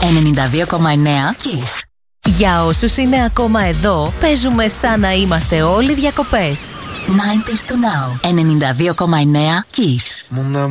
92,9 Kiss. Για όσους είναι ακόμα εδώ, παίζουμε σαν να είμαστε όλοι διακοπές. 90s to now. 92,9 Kiss.